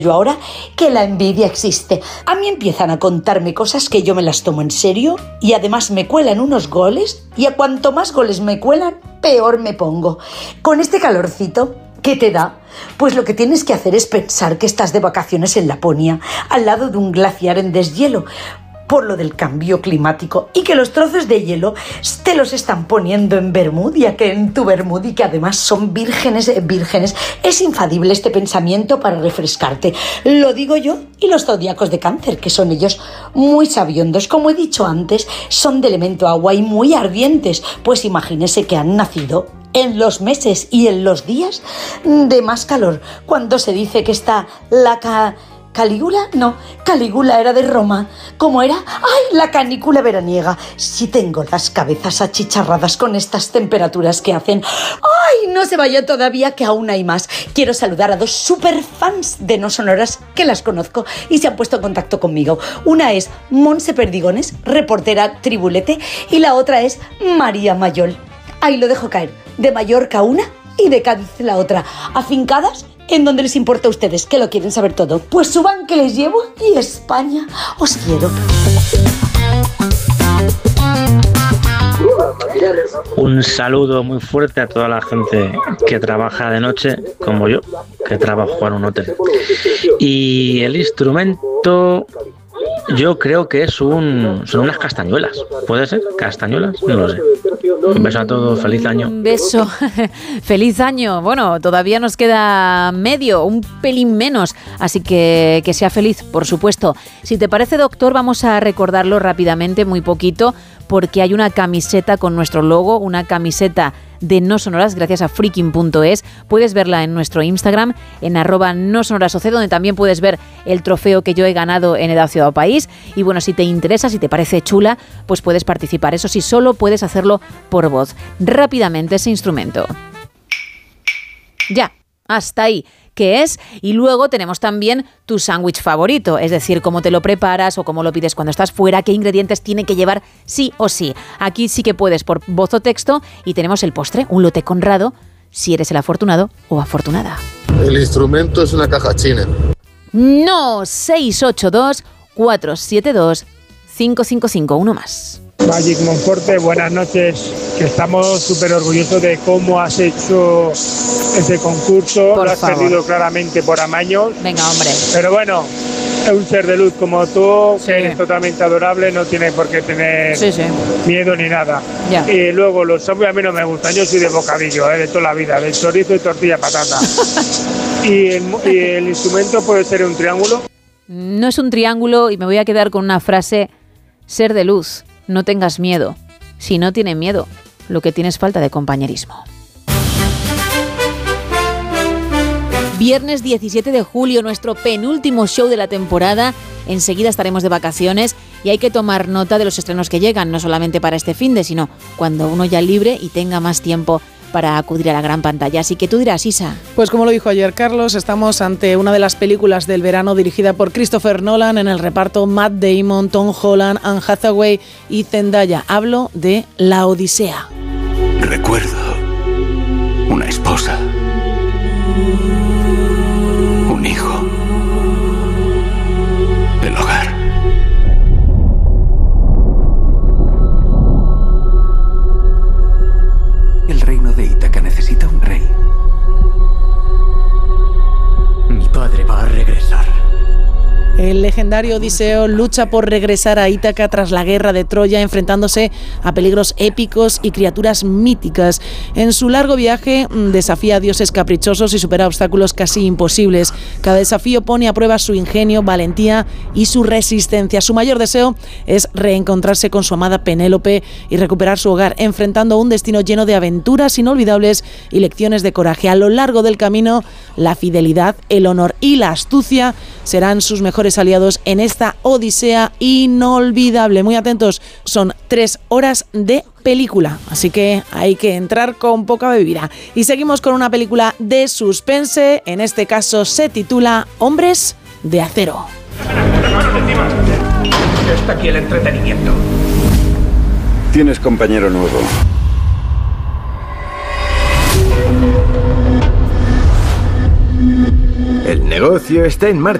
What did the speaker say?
yo ahora que la envidia existe. A mí empiezan a contarme cosas que yo me las tomo en serio y además me cuelan unos goles y a cuanto más goles me cuelan, peor me pongo. Con este calorcito, ¿qué te da? Pues lo que tienes que hacer es pensar que estás de vacaciones en Laponia, al lado de un glaciar en deshielo, por lo del cambio climático, y que los trozos de hielo te los están poniendo en Bermudia, que en tu Bermudia, que además son vírgenes, es infalible este pensamiento para refrescarte. Lo digo yo y los zodiacos de Cáncer, que son ellos muy sabiondos, como he dicho antes, son de elemento agua y muy ardientes, pues imagínese que han nacido en los meses y en los días de más calor, cuando se dice que está ¿Calígula? No, Calígula era de Roma. ¿Cómo era? ¡Ay, la canícula veraniega! Si tengo las cabezas achicharradas con estas temperaturas que hacen. ¡Ay, no se vaya todavía, que aún hay más! Quiero saludar a dos superfans de No Sonoras que las conozco y se han puesto en contacto conmigo. Una es Montse Perdigones, reportera Tribulete, y la otra es María Mayol. Ahí lo dejo caer. De Mallorca una y de Cádiz la otra. Afincadas en donde les importa a ustedes, que lo quieren saber todo. Pues suban que les llevo y España os quiero. Un saludo muy fuerte a toda la gente que trabaja de noche, como yo, que trabajo en un hotel. Y el instrumento, yo creo que son unas castañuelas. ¿Puede ser? ¿Castañuelas? No lo sé. Un beso a todos, feliz año. Un beso, feliz año. Bueno, todavía nos queda medio, un pelín menos, así que sea feliz, por supuesto. Si te parece, doctor, vamos a recordarlo rápidamente, muy poquito, porque hay una camiseta con nuestro logo, una camiseta de No Sonoras, gracias a freaking.es. Puedes verla en nuestro Instagram, en @nosonorasoc, donde también puedes ver el trofeo que yo he ganado en Edad Ciudad o País. Y bueno, si te interesa, si te parece chula, pues puedes participar. Eso sí, solo puedes hacerlo por voz. Rápidamente ese instrumento. Ya, hasta ahí. ¿Qué es? Y luego tenemos también tu sándwich favorito, es decir, cómo te lo preparas o cómo lo pides cuando estás fuera, qué ingredientes tiene que llevar sí o sí. Aquí sí que puedes por voz o texto, y tenemos el postre, un lote Conrado, si eres el afortunado o afortunada. El instrumento es una caja china. No, 682 472 555, uno más. Magic Monforte, buenas noches, que estamos súper orgullosos de cómo has hecho ese concurso. Por lo has favor. perdido claramente por amaños. Venga, hombre. Pero bueno, es un ser de luz como tú, Sí. que eres totalmente adorable, no tienes por qué tener Sí. miedo ni nada. Ya. Y luego los zombies a mí no me gustan, yo soy de bocadillo, de toda la vida, de chorizo y tortilla de patata. y el instrumento puede ser un triángulo. No es un triángulo y me voy a quedar con una frase: ser de luz, no tengas miedo. Si no tiene miedo, lo que tiene es falta de compañerismo. Viernes 17 de julio, nuestro penúltimo show de la temporada. Enseguida estaremos de vacaciones y hay que tomar nota de los estrenos que llegan, no solamente para este finde, sino cuando uno ya libre y tenga más tiempo para acudir a la gran pantalla. Así que tú dirás, Isa. Pues como lo dijo ayer Carlos, estamos ante una de las películas del verano dirigida por Christopher Nolan, en el reparto Matt Damon, Tom Holland, Anne Hathaway y Zendaya. Hablo de La Odisea. Recuerdo una esposa, un hijo, el hogar. El reino de Ítaca necesita un rey. Mi padre va a regresar. El legendario Odiseo lucha por regresar a Ítaca tras la guerra de Troya, enfrentándose a peligros épicos y criaturas míticas. En su largo viaje desafía a dioses caprichosos y supera obstáculos casi imposibles. Cada desafío pone a prueba su ingenio, valentía y su resistencia. Su mayor deseo es reencontrarse con su amada Penélope y recuperar su hogar, enfrentando un destino lleno de aventuras inolvidables y lecciones de coraje. A lo largo del camino, la fidelidad, el honor y la astucia serán sus mejores aliados en esta odisea inolvidable. Muy atentos, son 3 horas de película, así que hay que entrar con poca bebida. Y seguimos con una película de suspense, en este caso se titula Hombres de Acero. Ya está aquí el entretenimiento. Tienes compañero nuevo. El negocio está en marcha.